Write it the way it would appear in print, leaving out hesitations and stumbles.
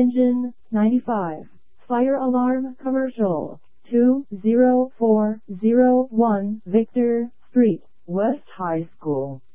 Engine 95. Fire alarm commercial. 20401 Victor Street, West High School.